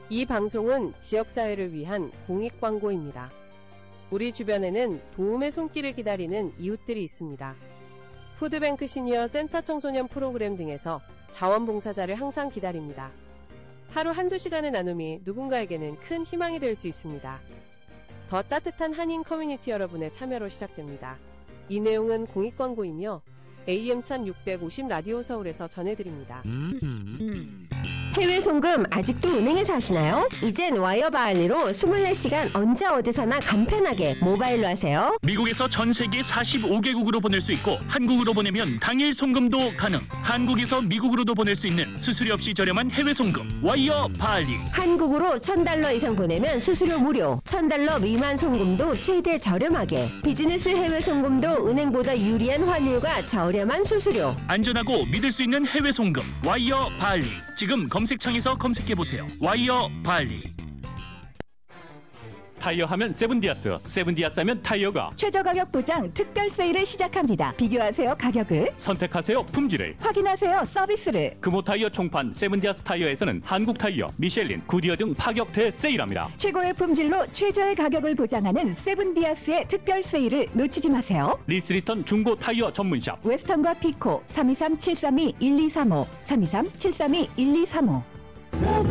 이 방송은 지역사회를 위한 공익광고입니다. 우리 주변에는 도움의 손길을 기다리는 이웃들이 있습니다. 푸드뱅크 시니어 센터 청소년 프로그램 등에서 자원봉사자를 항상 기다립니다. 하루 한두 시간의 나눔이 누군가에게는 큰 희망이 될 수 있습니다. 더 따뜻한 한인 커뮤니티 여러분의 참여로 시작됩니다. 이 내용은 공익광고이며 AM 1650 라디오 서울에서 전해드립니다. 해외 송금 아직도 은행에서 하시나요? 이젠 와이어 바할리로 24시간 언제 어디서나 간편하게 모바일로 하세요. 미국에서 전 세계 45개국으로 보낼 수 있고 한국으로 보내면 당일 송금도 가능. 한국에서 미국으로도 보낼 수 있는 수수료 없이 저렴한 해외 송금 와이어 바할리. 한국으로 $1,000 이상 보내면 수수료 무료. $1,000 미만 송금도 최대 저렴하게. 비즈니스 해외 송금도 은행보다 유리한 환율과 저렴한 수수료. 안전하고 믿을 수 있는 해외 송금 와이어 바할리. 지금 검색창에서 검색해보세요. 와이어 바할리. 타이어 하면 세븐디아스, 세븐디아스 하면 타이어가 최저 가격 보장 특별 세일을 시작합니다. 비교하세요 가격을, 선택하세요 품질을, 확인하세요 서비스를. 금호 타이어 총판 세븐디아스 타이어에서는 한국 타이어, 미셸린, 구디어 등 파격 대세일합니다. 최고의 품질로 최저의 가격을 보장하는 세븐디아스의 특별 세일을 놓치지 마세요. 리스리턴 중고 타이어 전문샵 웨스턴과 피코 323-732-1235 323-732-1235